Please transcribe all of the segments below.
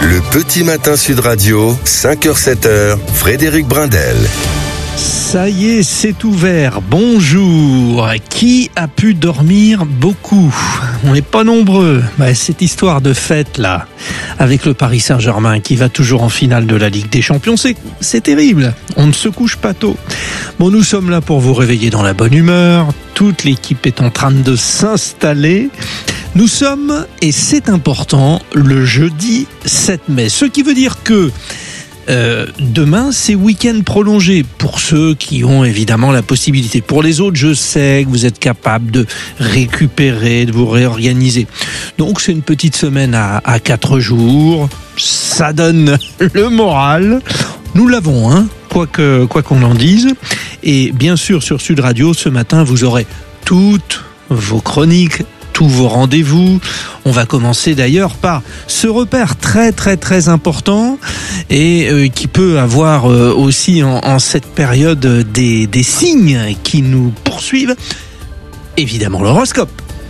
Le petit matin Sud Radio, 5h-7h, Frédéric Brindel. Ça y est, c'est ouvert. Bonjour. Qui a pu dormir beaucoup? On n'est pas nombreux. Cette histoire de fête là, avec le Paris Saint-Germain qui va toujours en finale de la Ligue des Champions, c'est terrible. On ne se couche pas tôt. Bon, nous sommes là pour vous réveiller dans la bonne humeur. Toute l'équipe est en train de s'installer. Nous sommes, et c'est important, le jeudi 7 mai. Ce qui veut dire que demain, c'est week-end prolongé pour ceux qui ont évidemment la possibilité. Pour les autres, je sais que vous êtes capables de récupérer, de vous réorganiser. Donc, c'est une petite semaine à 4 jours. Ça donne le moral. Nous l'avons, quoi qu'on en dise. Et bien sûr, sur Sud Radio, ce matin, vous aurez toutes vos chroniques, tous vos rendez-vous. On va commencer d'ailleurs par ce repère très très très important et qui peut avoir aussi en cette période des signes qui nous poursuivent. Évidemment l'horoscope.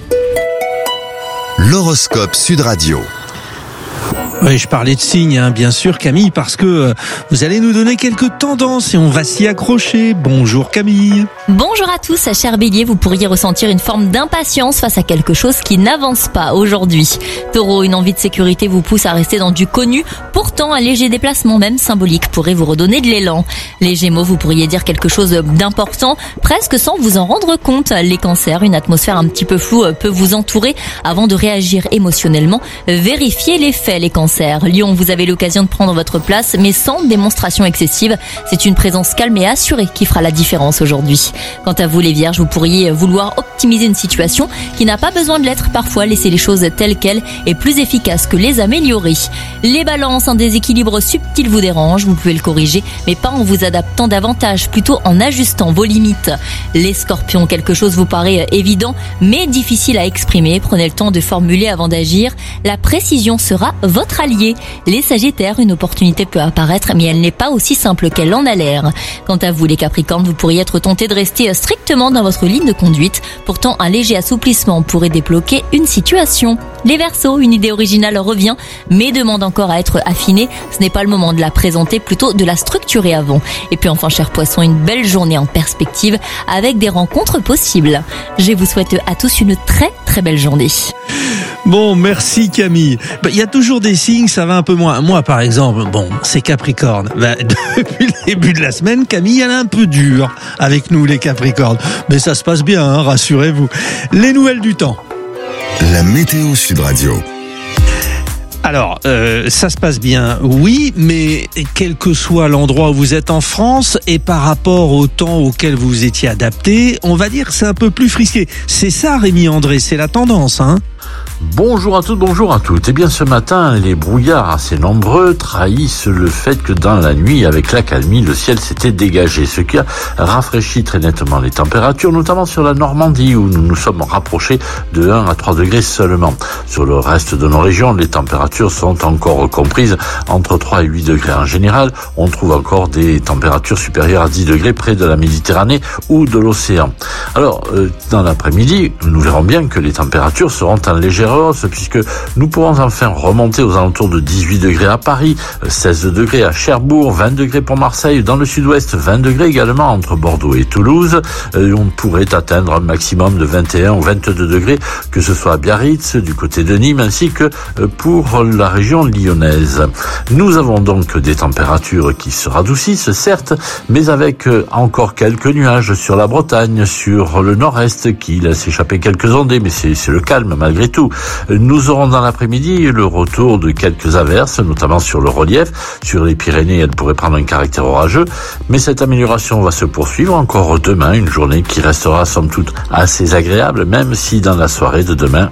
L'horoscope Sud Radio. Oui, je parlais de signes, bien sûr, Camille, parce que vous allez nous donner quelques tendances et on va s'y accrocher. Bonjour Camille. Bonjour à tous, cher Bélier, vous pourriez ressentir une forme d'impatience face à quelque chose qui n'avance pas aujourd'hui. Taureau, une envie de sécurité vous pousse à rester dans du connu, pourtant un léger déplacement, même symbolique, pourrait vous redonner de l'élan. Les Gémeaux, vous pourriez dire quelque chose d'important, presque sans vous en rendre compte. Les Cancers, une atmosphère un petit peu floue peut vous entourer avant de réagir émotionnellement. Vérifiez les faits, les Cancers. Lion, vous avez l'occasion de prendre votre place, mais sans démonstration excessive. C'est une présence calme et assurée qui fera la différence aujourd'hui. Quant à vous, les Vierges, vous pourriez vouloir optimiser une situation qui n'a pas besoin de l'être. Parfois, laisser les choses telles quelles est plus efficace que les améliorer. Les Balances, un déséquilibre subtil vous dérange. Vous pouvez le corriger, mais pas en vous adaptant davantage, plutôt en ajustant vos limites. Les Scorpions, quelque chose vous paraît évident, mais difficile à exprimer. Prenez le temps de formuler avant d'agir. La précision sera votre allié. Les Sagittaires, une opportunité peut apparaître, mais elle n'est pas aussi simple qu'elle en a l'air. Quant à vous, les Capricornes, vous pourriez être tentés de rester strictement dans votre ligne de conduite. Pourtant, un léger assouplissement pourrait débloquer une situation. Les Verseaux, une idée originale revient, mais demande encore à être affinée. Ce n'est pas le moment de la présenter, plutôt de la structurer avant. Et puis enfin, chers Poissons, une belle journée en perspective avec des rencontres possibles. Je vous souhaite à tous une très très belle journée. Bon, merci Camille. Il y a toujours des signes, ça va un peu moins. Moi, par exemple, c'est Capricorne. Depuis le début de la semaine, Camille, elle est un peu dure avec nous, les Capricornes. Mais ça se passe bien, rassurez-vous. Les nouvelles du temps. La météo Sud Radio. Alors, ça se passe bien, oui, mais quel que soit l'endroit où vous êtes en France et par rapport au temps auquel vous étiez adapté, on va dire que c'est un peu plus frisqué. C'est ça, Rémi André, c'est la tendance, Bonjour à toutes, bonjour à toutes. Eh bien, ce matin, les brouillards assez nombreux trahissent le fait que dans la nuit, avec l'accalmie, le ciel s'était dégagé, ce qui a rafraîchi très nettement les températures, notamment sur la Normandie, où nous nous sommes rapprochés de 1 à 3 degrés seulement. Sur le reste de nos régions, les températures sont encore comprises entre 3 et 8 degrés. En général, on trouve encore des températures supérieures à 10 degrés près de la Méditerranée ou de l'océan. Alors, dans l'après-midi, nous verrons bien que les températures seront en légère hausse, puisque nous pourrons enfin remonter aux alentours de 18 degrés à Paris, 16 degrés à Cherbourg, 20 degrés pour Marseille, dans le sud-ouest, 20 degrés également entre Bordeaux et Toulouse. On pourrait atteindre un maximum de 21 ou 22 degrés, que ce soit à Biarritz, du côté de Nîmes, ainsi que pour la région lyonnaise. Nous avons donc des températures qui se radoucissent, certes, mais avec encore quelques nuages sur la Bretagne, sur le nord-est, qui laisse échapper quelques ondées, mais c'est le calme malgré tout. Nous aurons dans l'après-midi le retour de quelques averses, notamment sur le relief. Sur les Pyrénées, elles pourraient prendre un caractère orageux, mais cette amélioration va se poursuivre encore demain, une journée qui restera somme toute assez agréable, même si dans la soirée de demain,